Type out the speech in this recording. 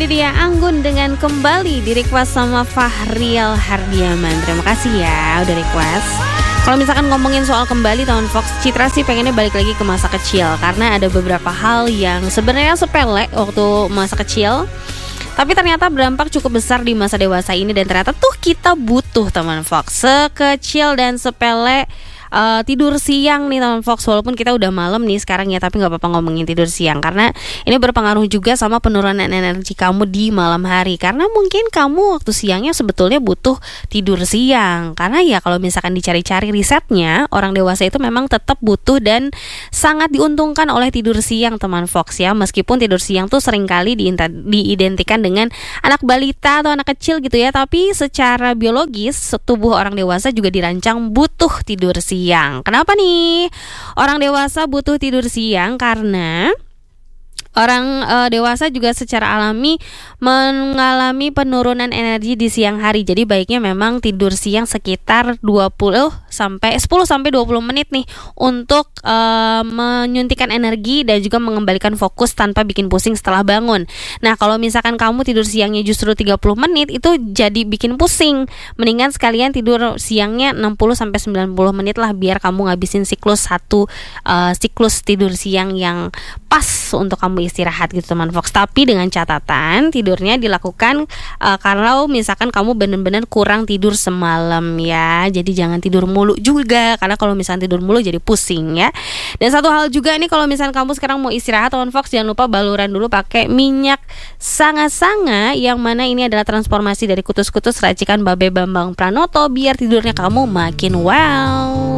ini dia Anggun dengan Kembali di request sama Fahrial Hardiaman. Terima kasih ya udah request. Kalau misalkan ngomongin soal kembali tahun Fox, Citra sih pengennya balik lagi ke masa kecil. Karena ada beberapa hal yang sebenarnya sepele waktu masa kecil, tapi ternyata berdampak cukup besar di masa dewasa ini. Dan ternyata tuh kita butuh teman Fox. Sekecil dan sepele tidur siang nih teman Fox. Walaupun kita udah malam nih sekarang ya, tapi gak apa-apa ngomongin tidur siang, karena ini berpengaruh juga sama penurunan energi kamu di malam hari. Karena mungkin kamu waktu siangnya sebetulnya butuh tidur siang. Karena ya kalau misalkan dicari-cari risetnya, orang dewasa itu memang tetap butuh dan sangat diuntungkan oleh tidur siang teman Fox ya. Meskipun tidur siang tuh seringkali diidentikan dengan anak balita atau anak kecil gitu ya, tapi secara biologis tubuh orang dewasa juga dirancang butuh tidur siang. Kenapa nih orang dewasa butuh tidur siang? Karena orang dewasa juga secara alami mengalami penurunan energi di siang hari. Jadi baiknya memang tidur siang sekitar 10 sampai 20 menit nih untuk menyuntikkan energi dan juga mengembalikan fokus tanpa bikin pusing setelah bangun. Nah, kalau misalkan kamu tidur siangnya justru 30 menit, itu jadi bikin pusing. Mendingan sekalian tidur siangnya 60 sampai 90 menit lah, biar kamu ngabisin siklus tidur siang yang pas untuk kamu istirahat gitu teman Fox. Tapi dengan catatan tidurnya dilakukan kalau misalkan kamu benar-benar kurang tidur semalam ya. Jadi jangan tidur mulu juga, karena kalau misalkan tidur mulu jadi pusing ya. Dan satu hal juga nih, kalau misalkan kamu sekarang mau istirahat teman Fox, jangan lupa baluran dulu pakai minyak sanga-sanga, yang mana ini adalah transformasi dari kutus-kutus racikan Babe Bambang Pranoto, biar tidurnya kamu makin wow.